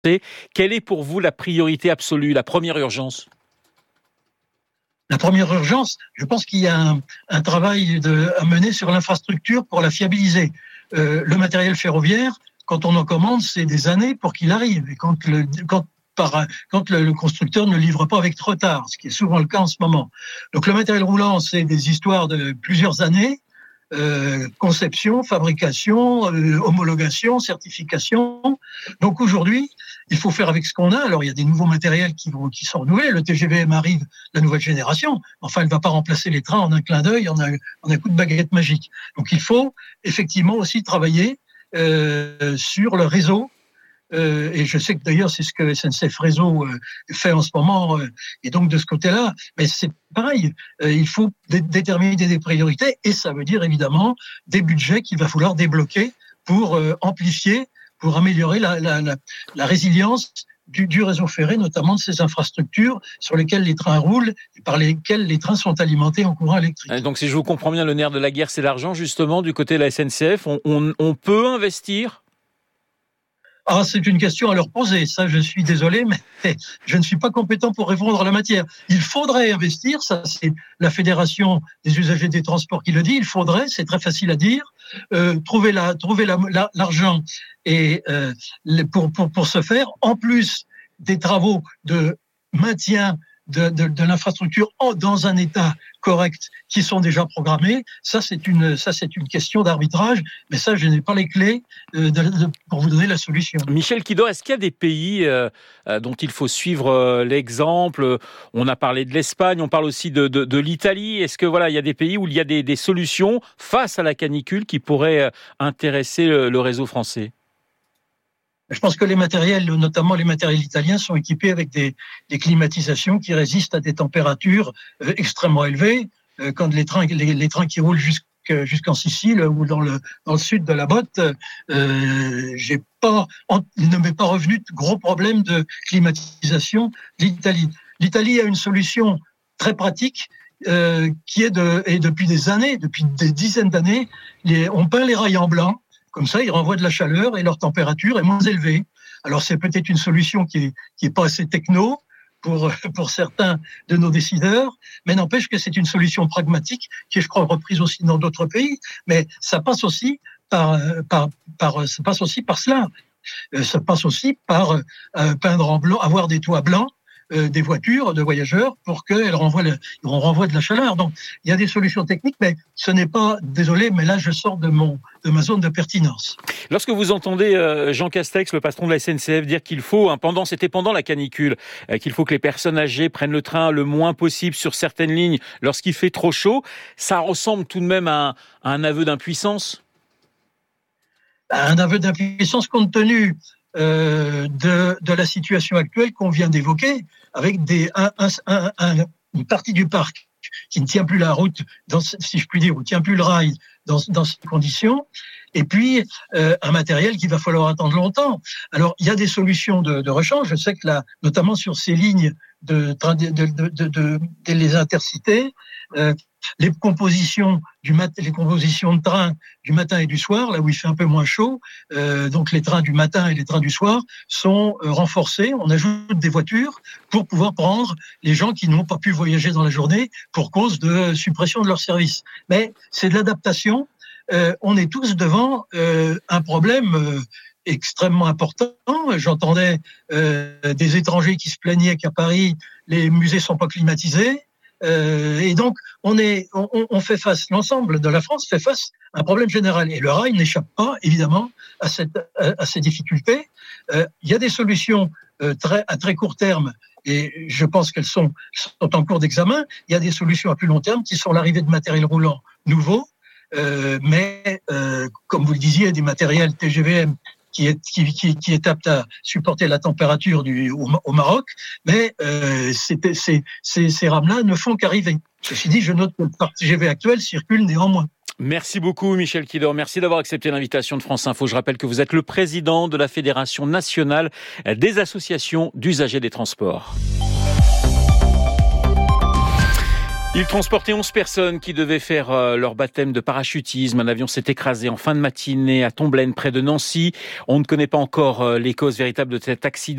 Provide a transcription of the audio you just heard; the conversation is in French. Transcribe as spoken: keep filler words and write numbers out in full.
Quelle est pour vous la priorité absolue, la première urgence ? La première urgence, je pense qu'il y a un, un travail de, à mener sur l'infrastructure pour la fiabiliser. Euh, le matériel ferroviaire, quand on en commande, c'est des années pour qu'il arrive. Et quand le, quand, par, quand le, le constructeur ne livre pas avec retard, ce qui est souvent le cas en ce moment. Donc le matériel roulant, c'est des histoires de plusieurs années. Euh, conception, fabrication, euh, homologation, certification. Donc aujourd'hui, il faut faire avec ce qu'on a. Alors il y a des nouveaux matériels qui vont, qui sont renouvelés. Le T G V M arrive, la nouvelle génération. Enfin, elle ne va pas remplacer les trains en un clin d'œil, en un, en un coup de baguette magique. Donc il faut effectivement aussi travailler euh, sur le réseau. Euh, et je sais que d'ailleurs c'est ce que S N C F Réseau euh, fait en ce moment, euh, et donc de ce côté-là, mais c'est pareil, euh, il faut dé- déterminer des priorités, et ça veut dire évidemment des budgets qu'il va falloir débloquer pour euh, amplifier, pour améliorer la, la, la, la résilience du, du réseau ferré, notamment de ces infrastructures sur lesquelles les trains roulent et par lesquelles les trains sont alimentés en courant électrique. Donc si je vous comprends bien, le nerf de la guerre c'est l'argent, justement, du côté de la S N C F, on, on, on peut investir ? Ah, c'est une question à leur poser. Ça, je suis désolé, mais je ne suis pas compétent pour répondre à la matière. Il faudrait investir. Ça, c'est la Fédération des usagers des transports qui le dit. Il faudrait, c'est très facile à dire, euh, trouver la, trouver la, la, l'argent et euh, pour, pour pour ce faire, en plus des travaux de maintien de, de, de l'infrastructure en, dans un état correct qui sont déjà programmés. Ça, c'est une, ça, c'est une question d'arbitrage, mais ça, je n'ai pas les clés de, de, de, pour vous donner la solution. Michel Kidor, est-ce qu'il y a des pays euh, dont il faut suivre euh, l'exemple ? On a parlé de l'Espagne, on parle aussi de, de, de l'Italie. Est-ce que voilà, il y a des pays où il y a des, des solutions face à la canicule qui pourraient euh, intéresser le, le réseau français ? Je pense que les matériels, notamment les matériels italiens, sont équipés avec des, des climatisations qui résistent à des températures euh, extrêmement élevées. Euh, quand les trains, les, les trains qui roulent jusqu'à, jusqu'en Sicile ou dans le dans le sud de la botte, euh, j'ai pas, il ne m'est pas revenu de gros problèmes de climatisation d'Italie. L'Italie a une solution très pratique. Euh, qui est de, et depuis des années, depuis des dizaines d'années, les, on peint les rails en blanc. Comme ça, ils renvoient de la chaleur et leur température est moins élevée. Alors, c'est peut-être une solution qui est, qui est pas assez techno pour, pour certains de nos décideurs, mais n'empêche que c'est une solution pragmatique qui est, je crois, reprise aussi dans d'autres pays. Mais ça passe aussi par, par, par, ça passe aussi par cela. Ça passe aussi par euh, peindre en blanc, avoir des toits blancs, euh, des voitures de voyageurs pour qu'elles renvoient, le, on renvoie de la chaleur. Donc, il y a des solutions techniques, mais ce n'est pas, désolé, mais là, je sors de mon, de ma zone de pertinence. Lorsque vous entendez euh, Jean Castex, le patron de la S N C F, dire qu'il faut, hein, pendant, c'était pendant la canicule, euh, qu'il faut que les personnes âgées prennent le train le moins possible sur certaines lignes lorsqu'il fait trop chaud, ça ressemble tout de même à un, à un aveu d'impuissance ? Un aveu d'impuissance compte tenu euh, de, de la situation actuelle qu'on vient d'évoquer, avec des, un, un, un, un, une partie du parc qui ne tient plus la route, dans, si je puis dire, ou tient plus le rail dans, dans ces conditions, et puis euh, un matériel qu'il va falloir attendre longtemps. Alors, il y a des solutions de, de rechange. Je sais que là, notamment sur ces lignes de, de, de, de, de, de, de les intercités, euh, les compositions du mat- les compositions de trains du matin et du soir, là où il fait un peu moins chaud, euh, donc les trains du matin et les trains du soir sont euh, renforcés. On ajoute des voitures pour pouvoir prendre les gens qui n'ont pas pu voyager dans la journée pour cause de suppression de leur service. Mais c'est de l'adaptation. Euh, on est tous devant euh, un problème euh, extrêmement important. J'entendais euh, des étrangers qui se plaignaient qu'à Paris, les musées sont pas climatisés. Euh, et donc, on, est, on, on fait face, l'ensemble de la France fait face à un problème général. Et le rail n'échappe pas, évidemment, à, cette, à, à ces difficultés. Euh, il y a des solutions euh, très, à très court terme, et je pense qu'elles sont, sont en cours d'examen. Il y a des solutions à plus long terme qui sont l'arrivée de matériel roulant nouveau, euh, mais, euh, comme vous le disiez, des matériels T G V M qui est, qui, qui, qui est apte à supporter la température du, au, au Maroc, mais euh, c'est, c'est, ces, ces rames-là ne font qu'arriver. Ceci dit, je note que le parc T G V actuel circule néanmoins. Merci beaucoup Michel Kidor, merci d'avoir accepté l'invitation de France Info. Je rappelle que vous êtes le président de la Fédération nationale des associations d'usagers des transports. Il transportait onze personnes qui devaient faire euh, leur baptême de parachutisme. Un avion s'est écrasé en fin de matinée à Tomblaine, près de Nancy. On ne connaît pas encore euh, les causes véritables de cet accident.